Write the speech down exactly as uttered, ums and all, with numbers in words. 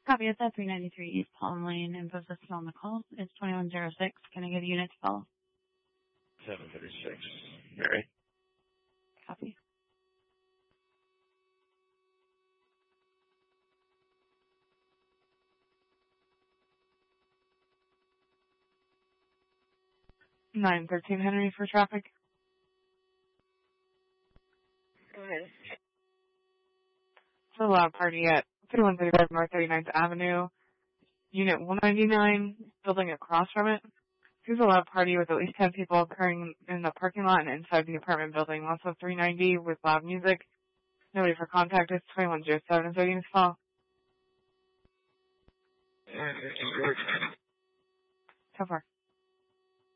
Copy, it's at three ninety-three East Palm Lane, and post listed on the call. It's twenty-one oh six. Can I get a unit to follow? seven thirty-six. Mary? Copy. nine thirteen Henry for traffic. Go ahead. It's a loud party at thirty-one thirty-five North thirty-ninth Avenue, Unit one ninety-nine, building across from it. There's a loud party with at least ten people occurring in the parking lot and inside the apartment building. Also three ninety with loud music. Nobody for contact. It's twenty-one oh seven. Is there units to follow? Uh, So far.